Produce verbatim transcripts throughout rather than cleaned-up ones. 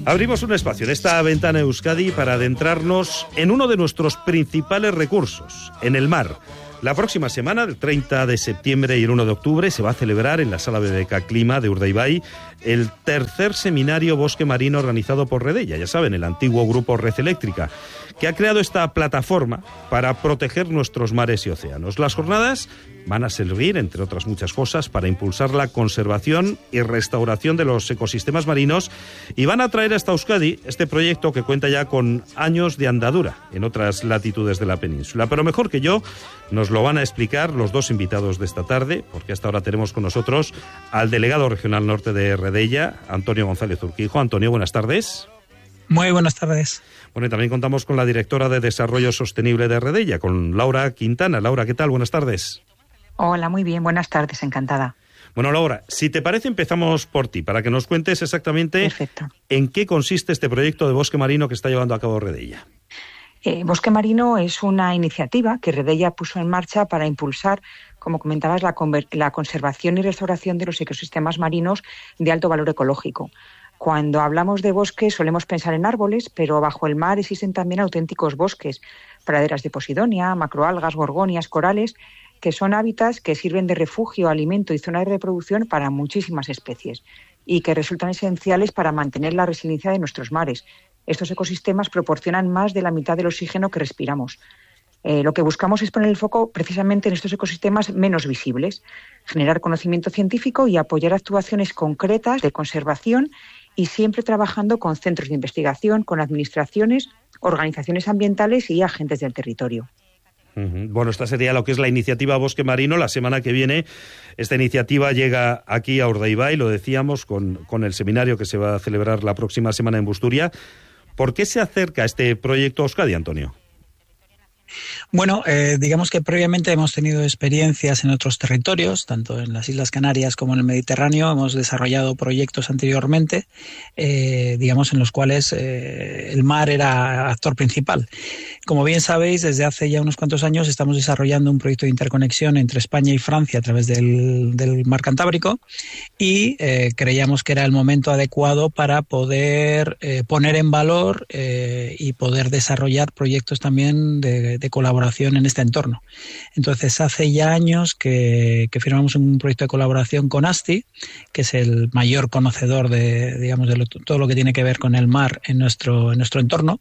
Abrimos un espacio en esta ventana Euskadi para adentrarnos en uno de nuestros principales recursos, en el mar. La próxima semana, el treinta de septiembre y el uno de octubre, se va a celebrar en la Sala B B K Clima de Urdaibai el tercer seminario Bosque Marino organizado por Redella, ya saben, el antiguo grupo Red Eléctrica, que ha creado esta plataforma para proteger nuestros mares y océanos. Las jornadas van a servir, entre otras muchas cosas, para impulsar la conservación y restauración de los ecosistemas marinos y van a traer hasta Euskadi este proyecto que cuenta ya con años de andadura en otras latitudes de la península. Pero mejor que yo, nos lo van a explicar los dos invitados de esta tarde, porque hasta ahora tenemos con nosotros al delegado regional norte de Redella, Antonio González Urquijo. Antonio, buenas tardes. Muy buenas tardes. Bueno, y también contamos con la directora de Desarrollo Sostenible de Redella, con Laura Quintana. Laura, ¿qué tal? Buenas tardes. Hola, muy bien. Buenas tardes, encantada. Bueno, Laura, si te parece, empezamos por ti, para que nos cuentes exactamente Perfecto. en qué consiste este proyecto de bosque marino que está llevando a cabo Redella. Eh, Bosque Marino es una iniciativa que Redella puso en marcha para impulsar, como comentabas, la, la conservación y restauración de los ecosistemas marinos de alto valor ecológico. Cuando hablamos de bosques solemos pensar en árboles, pero bajo el mar existen también auténticos bosques, praderas de posidonia, macroalgas, gorgonias, corales, que son hábitats que sirven de refugio, alimento y zona de reproducción para muchísimas especies y que resultan esenciales para mantener la resiliencia de nuestros mares. Estos ecosistemas proporcionan más de la mitad del oxígeno que respiramos. Eh, lo que buscamos es poner el foco precisamente en estos ecosistemas menos visibles, generar conocimiento científico y apoyar actuaciones concretas de conservación y siempre trabajando con centros de investigación, con administraciones, organizaciones ambientales y agentes del territorio. Uh-huh. Bueno, esta sería lo que es la iniciativa Bosque Marino. La semana que viene esta iniciativa llega aquí a Urdaibai, lo decíamos, con, con el seminario que se va a celebrar la próxima semana en Busturia. ¿Por qué se acerca este proyecto a Euskadi, Antonio? Bueno, eh, digamos que previamente hemos tenido experiencias en otros territorios, tanto en las Islas Canarias como en el Mediterráneo. Hemos desarrollado proyectos anteriormente, eh, digamos, en los cuales eh, el mar era actor principal. Como bien sabéis, desde hace ya unos cuantos años estamos desarrollando un proyecto de interconexión entre España y Francia a través del, del mar Cantábrico y eh, creíamos que era el momento adecuado para poder eh, poner en valor eh, y poder desarrollar proyectos también de, de colaboración en este entorno. Entonces, hace ya años que, que firmamos un proyecto de colaboración con ASTI, que es el mayor conocedor de, digamos, de lo, todo lo que tiene que ver con el mar en nuestro, en nuestro entorno.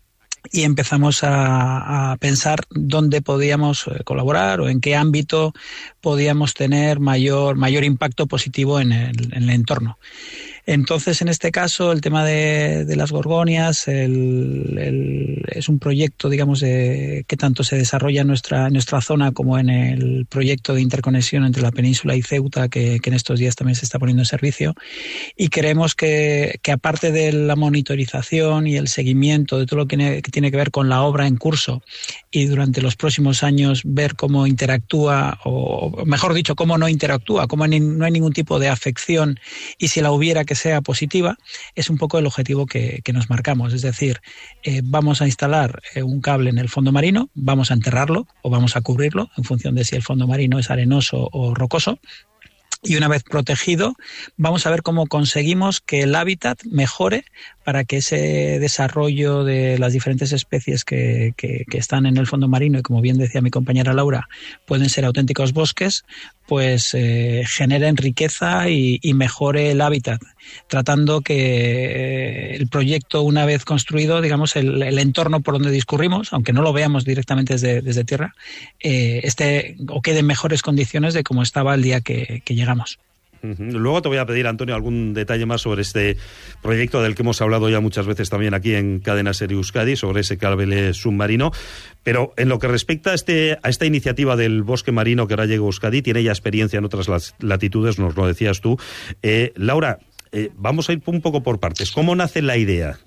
Y empezamos a, a pensar dónde podíamos colaborar o en qué ámbito podíamos tener mayor, mayor impacto positivo en el, en el entorno. Entonces, en este caso, el tema de, de las gorgonias el, el, es un proyecto, digamos, de, que tanto se desarrolla en nuestra, en nuestra zona como en el proyecto de interconexión entre la península y Ceuta, que, que en estos días también se está poniendo en servicio. Y creemos que, que aparte de la monitorización y el seguimiento de todo lo que tiene, que tiene que ver con la obra en curso y durante los próximos años ver cómo interactúa, o mejor dicho, cómo no interactúa, cómo no hay ningún tipo de afección y si la hubiera que sea positiva, es un poco el objetivo que, que nos marcamos. Es decir, eh, vamos a instalar eh, un cable en el fondo marino, vamos a enterrarlo o vamos a cubrirlo en función de si el fondo marino es arenoso o rocoso. Y una vez protegido, vamos a ver cómo conseguimos que el hábitat mejore para que ese desarrollo de las diferentes especies que, que, que están en el fondo marino, y como bien decía mi compañera Laura, pueden ser auténticos bosques, pues eh, generen riqueza y, y mejore el hábitat, tratando que eh, el proyecto, una vez construido, digamos, el, el entorno por donde discurrimos, aunque no lo veamos directamente desde, desde tierra, eh, esté o quede en mejores condiciones de como estaba el día que, que llegamos. Luego te voy a pedir, Antonio, algún detalle más sobre este proyecto del que hemos hablado ya muchas veces también aquí en Cadena Ser Euskadi, sobre ese cable submarino. Pero en lo que respecta a, este, a esta iniciativa del bosque marino que ahora llega a Euskadi, tiene ya experiencia en otras latitudes, nos lo decías tú. Eh, Laura, eh, vamos a ir un poco por partes. ¿Cómo nace la idea?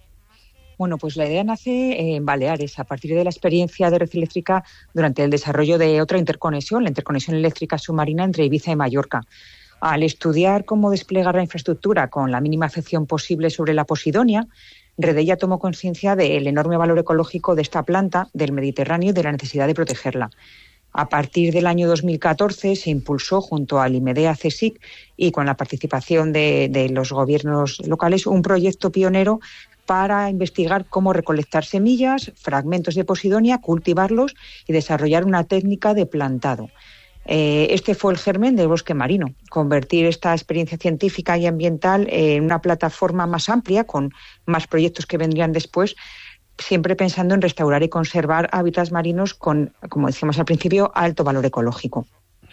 Bueno, pues la idea nace en Baleares, a partir de la experiencia de Red Eléctrica durante el desarrollo de otra interconexión, la interconexión eléctrica submarina entre Ibiza y Mallorca. Al estudiar cómo desplegar la infraestructura con la mínima afección posible sobre la posidonia, Redella tomó conciencia del enorme valor ecológico de esta planta del Mediterráneo y de la necesidad de protegerla. A partir del año dos mil catorce se impulsó junto al IMEDEA CSIC y con la participación de, de los gobiernos locales un proyecto pionero para investigar cómo recolectar semillas, fragmentos de posidonia, cultivarlos y desarrollar una técnica de plantado. Eh, este fue el germen del bosque marino, convertir esta experiencia científica y ambiental en una plataforma más amplia, con más proyectos que vendrían después, siempre pensando en restaurar y conservar hábitats marinos con, como decíamos al principio, alto valor ecológico.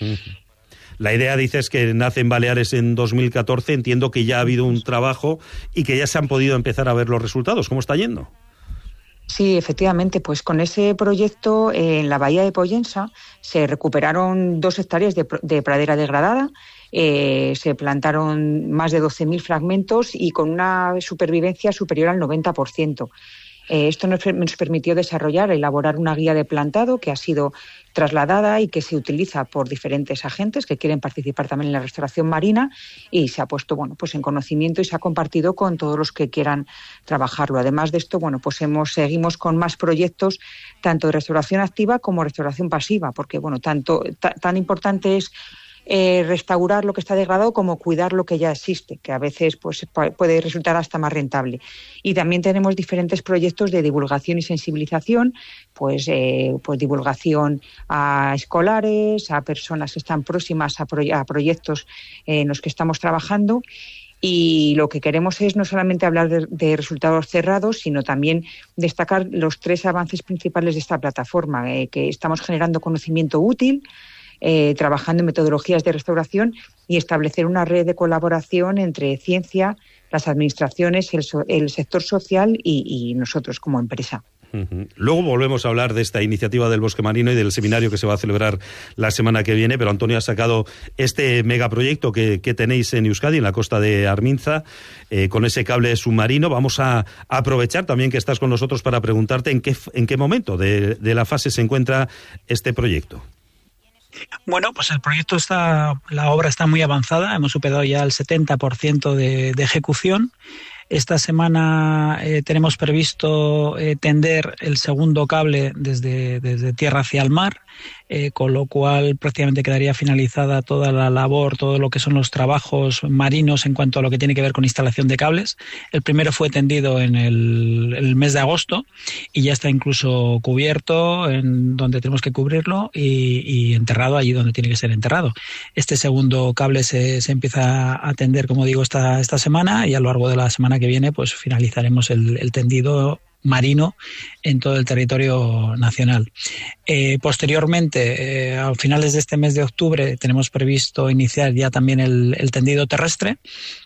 La idea, dices, que nace en Baleares en dos mil catorce. Entiendo que ya ha habido un trabajo y que ya se han podido empezar a ver los resultados. ¿Cómo está yendo? Sí, efectivamente, pues con ese proyecto eh, en la bahía de Pollensa se recuperaron dos hectáreas de, de pradera degradada, eh, se plantaron más de doce mil fragmentos y con una supervivencia superior al noventa por ciento. Eh, esto nos, nos permitió desarrollar, elaborar una guía de plantado que ha sido trasladada y que se utiliza por diferentes agentes que quieren participar también en la restauración marina, y se ha puesto, bueno, pues en conocimiento y se ha compartido con todos los que quieran trabajarlo. Además de esto, bueno, pues hemos seguimos con más proyectos tanto de restauración activa como restauración pasiva, porque bueno, tanto t- tan importante es Eh, restaurar lo que está degradado como cuidar lo que ya existe, que a veces pues puede resultar hasta más rentable. Y también tenemos diferentes proyectos de divulgación y sensibilización, pues, eh, pues divulgación a escolares, a personas que están próximas a, pro- a proyectos en los que estamos trabajando. Y lo que queremos es no solamente hablar de, de resultados cerrados, sino también destacar los tres avances principales de esta plataforma, eh, que estamos generando conocimiento útil, Eh, trabajando en metodologías de restauración y establecer una red de colaboración entre ciencia, las administraciones, el, so- el sector social y, y nosotros como empresa. Uh-huh. Luego volvemos a hablar de esta iniciativa del bosque marino y del seminario que se va a celebrar la semana que viene, pero Antonio ha sacado este megaproyecto que, que tenéis en Euskadi, en la costa de Arminza, eh, con ese cable submarino. Vamos a, a aprovechar también que estás con nosotros para preguntarte en qué, en qué momento de, de la fase se encuentra este proyecto. Bueno, pues el proyecto está, la obra está muy avanzada, hemos superado ya el setenta por ciento de, de ejecución. Esta semana eh, tenemos previsto eh, tender el segundo cable desde, desde tierra hacia el mar, eh, con lo cual prácticamente quedaría finalizada toda la labor, todo lo que son los trabajos marinos en cuanto a lo que tiene que ver con instalación de cables. El primero fue tendido en el, el mes de agosto y ya está incluso cubierto en donde tenemos que cubrirlo y, y enterrado allí donde tiene que ser enterrado. Este segundo cable se, se empieza a tender, como digo, esta, esta semana, y a lo largo de la semana que viene pues finalizaremos el, el tendido marino en todo el territorio nacional. Eh, posteriormente, eh, a finales de este mes de octubre, tenemos previsto iniciar ya también el, el tendido terrestre,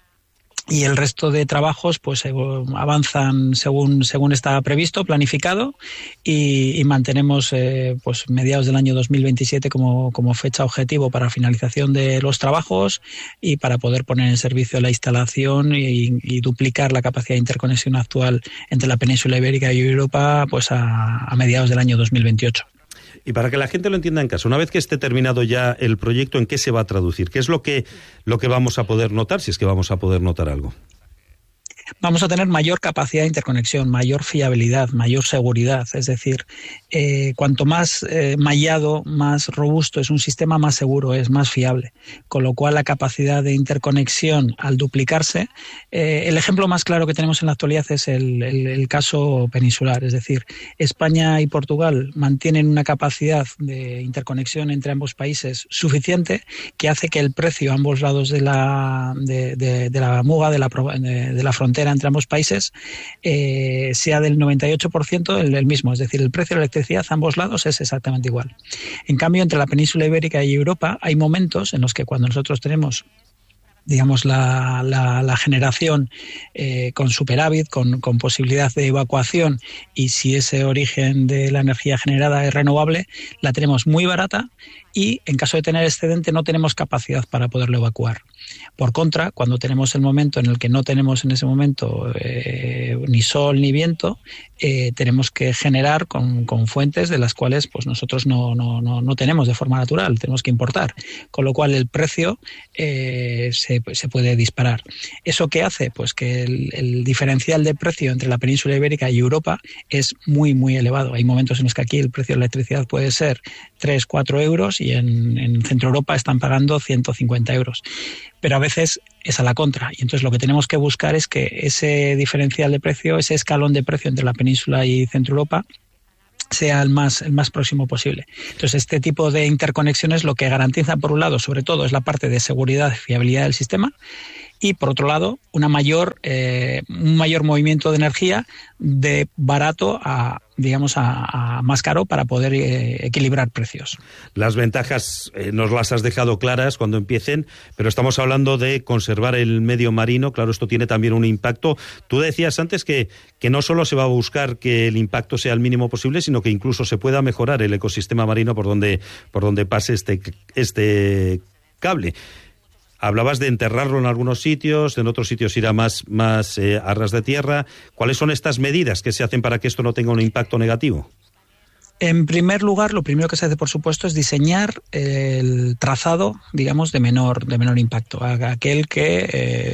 y el resto de trabajos pues avanzan según según está previsto, planificado, y, y mantenemos eh, pues mediados del año dos mil veintisiete como, como fecha objetivo para finalización de los trabajos y para poder poner en servicio la instalación y, y duplicar la capacidad de interconexión actual entre la península ibérica y Europa pues a, a mediados del año dos mil veintiocho. Y para que la gente lo entienda en casa, una vez que esté terminado ya el proyecto, ¿en qué se va a traducir? ¿Qué es lo que, lo que vamos a poder notar, si es que vamos a poder notar algo? Vamos a tener mayor capacidad de interconexión, mayor fiabilidad, mayor seguridad. Es decir, eh, cuanto más eh, mallado, más robusto es un sistema, más seguro es, más fiable. Con lo cual, la capacidad de interconexión al duplicarse, eh, el ejemplo más claro que tenemos en la actualidad es el, el, el caso peninsular. Es decir, España y Portugal mantienen una capacidad de interconexión entre ambos países suficiente, que hace que el precio a ambos lados de la, de, de, de la muga, de la, de, de la frontera entre ambos países, eh, sea del noventa y ocho por ciento el, el mismo. Es decir, el precio de la electricidad a ambos lados es exactamente igual. En cambio, entre la península ibérica y Europa hay momentos en los que cuando nosotros tenemos digamos, la, la, la generación eh, con superávit, con, con posibilidad de evacuación, y si ese origen de la energía generada es renovable, la tenemos muy barata y en caso de tener excedente no tenemos capacidad para poderlo evacuar. Por contra, cuando tenemos el momento en el que no tenemos en ese momento eh, ni sol ni viento, eh, tenemos que generar con, con fuentes de las cuales pues nosotros no, no, no, no tenemos de forma natural, tenemos que importar, con lo cual el precio eh, se, se puede disparar. ¿Eso qué hace? Pues que el, el diferencial de precio entre la península ibérica y Europa es muy, muy elevado. Hay momentos en los que aquí el precio de la electricidad puede ser tres, cuatro euros y en, en Centro Europa están pagando ciento cincuenta euros. Pero a veces es a la contra. Y entonces lo que tenemos que buscar es que ese diferencial de precio, ese escalón de precio entre la península y Centro Europa, sea el más, el más próximo posible. Entonces, este tipo de interconexiones lo que garantiza, por un lado, sobre todo, es la parte de seguridad y fiabilidad del sistema, y por otro lado, una mayor, eh, un mayor movimiento de energía de barato a, digamos, a, a más caro para poder eh, equilibrar precios. Las ventajas eh, nos las has dejado claras cuando empiecen, pero estamos hablando de conservar el medio marino. Claro, esto tiene también un impacto. Tú decías antes que, que no solo se va a buscar que el impacto sea el mínimo posible, sino que incluso se pueda mejorar el ecosistema marino por donde, por donde pase este, este cable. Hablabas de enterrarlo en algunos sitios, en otros sitios irá más, más eh, a ras de tierra. ¿Cuáles son estas medidas que se hacen para que esto no tenga un impacto negativo? En primer lugar, lo primero que se hace, por supuesto, es diseñar el trazado, digamos, de menor, de menor impacto, aquel que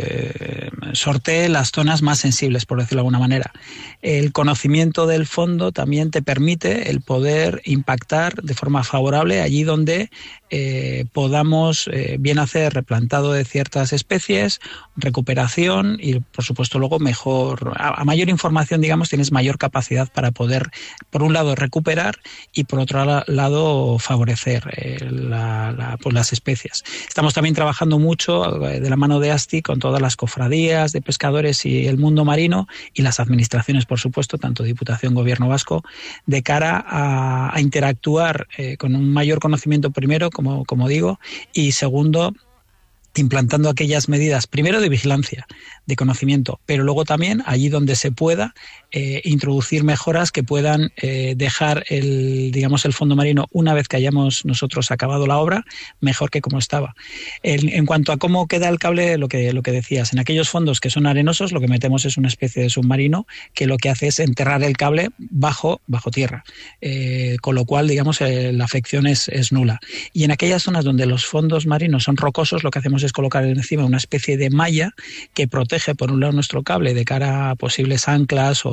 eh, sortee las zonas más sensibles, por decirlo de alguna manera. El conocimiento del fondo también te permite el poder impactar de forma favorable allí donde eh, podamos eh, bien hacer replantado de ciertas especies, recuperación y, por supuesto, luego mejor, a, a mayor información, digamos, tienes mayor capacidad para poder, por un lado, recuperar y por otro lado favorecer eh, la, la, pues las especies. Estamos también trabajando mucho de la mano de ASTI con todas las cofradías de pescadores y el mundo marino y las administraciones, por supuesto, tanto Diputación, Gobierno Vasco, de cara a, a interactuar eh, con un mayor conocimiento primero, como, como digo, y segundo, implantando aquellas medidas, primero de vigilancia, de conocimiento, pero luego también allí donde se pueda eh, introducir mejoras que puedan eh, dejar el, digamos, el fondo marino, una vez que hayamos nosotros acabado la obra, mejor que como estaba. En, en cuanto a cómo queda el cable, lo que, lo que decías, en aquellos fondos que son arenosos, lo que metemos es una especie de submarino que lo que hace es enterrar el cable bajo, bajo tierra, eh, con lo cual, digamos, eh, la afección es, es nula. Y en aquellas zonas donde los fondos marinos son rocosos, lo que hacemos es colocar encima una especie de malla que protege por un lado nuestro cable de cara a posibles anclas o,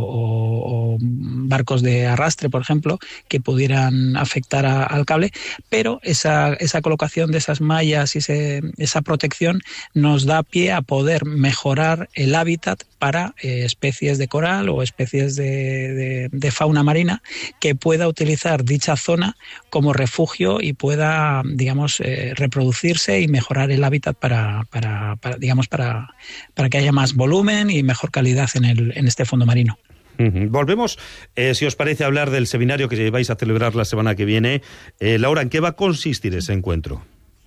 o, o barcos de arrastre, por ejemplo, que pudieran afectar a, al cable, pero esa, esa colocación de esas mallas y ese, esa protección nos da pie a poder mejorar el hábitat para eh, especies de coral o especies de, de, de fauna marina que pueda utilizar dicha zona como refugio y pueda, digamos, eh, reproducirse y mejorar el hábitat para, para, para digamos, para, para que haya más volumen y mejor calidad en, el, en este fondo marino. Uh-huh. Volvemos, eh, si os parece, a hablar del seminario que vais a celebrar la semana que viene. Eh, Laura, ¿en qué va a consistir ese encuentro?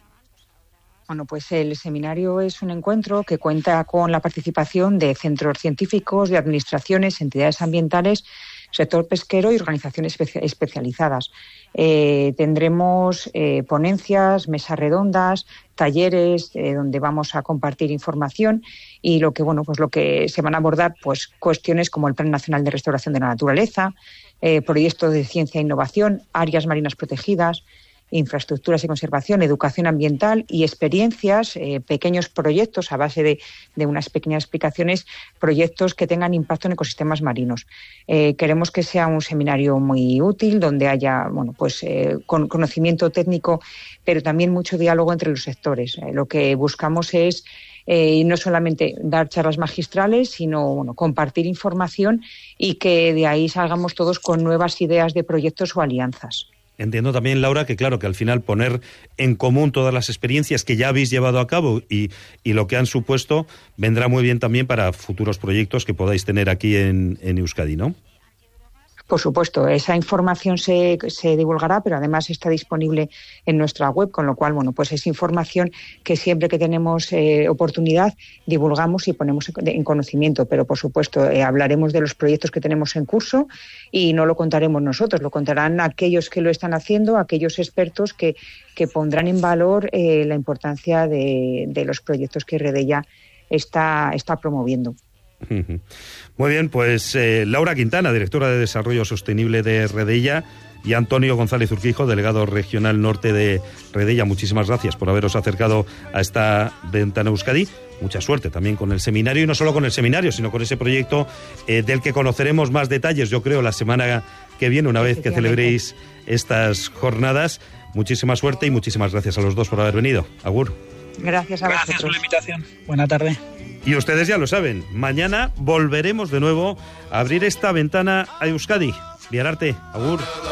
Bueno, pues el seminario es un encuentro que cuenta con la participación de centros científicos, de administraciones, entidades ambientales, sector pesquero y organizaciones especia- especializadas. Eh, tendremos eh, ponencias, mesas redondas, talleres eh, donde vamos a compartir información y lo que bueno pues lo que se van a abordar pues cuestiones como el Plan Nacional de Restauración de la Naturaleza, eh, proyectos de ciencia e innovación, áreas marinas protegidas, infraestructuras y conservación, educación ambiental y experiencias, eh, pequeños proyectos a base de, de unas pequeñas explicaciones, proyectos que tengan impacto en ecosistemas marinos. Eh, queremos que sea un seminario muy útil, donde haya bueno, pues, eh, con, conocimiento técnico, pero también mucho diálogo entre los sectores. Eh, lo que buscamos es eh, no solamente dar charlas magistrales, sino bueno, compartir información y que de ahí salgamos todos con nuevas ideas de proyectos o alianzas. Entiendo también, Laura, que claro, que al final poner en común todas las experiencias que ya habéis llevado a cabo y, y lo que han supuesto vendrá muy bien también para futuros proyectos que podáis tener aquí en, en Euskadi, ¿no? Por supuesto, esa información se, se divulgará, pero además está disponible en nuestra web, con lo cual, bueno, pues es información que siempre que tenemos eh, oportunidad divulgamos y ponemos en conocimiento. Pero, por supuesto, eh, hablaremos de los proyectos que tenemos en curso y no lo contaremos nosotros, lo contarán aquellos que lo están haciendo, aquellos expertos que, que pondrán en valor eh, la importancia de, de los proyectos que Redella está, está promoviendo. Muy bien, pues eh, Laura Quintana, directora de Desarrollo Sostenible de Redella, y Antonio González Urquijo, delegado regional norte de Redella, muchísimas gracias por haberos acercado a esta Ventana Euskadi. Mucha suerte también con el seminario, y no solo con el seminario, sino con ese proyecto eh, del que conoceremos más detalles, yo creo, la semana que viene, una vez que celebréis estas jornadas. Muchísima suerte y muchísimas gracias a los dos por haber venido. Agur. Gracias a Gracias vosotros. por la invitación. Buena tarde. Y ustedes ya lo saben, mañana volveremos de nuevo a abrir esta ventana a Euskadi. Biararte, agur.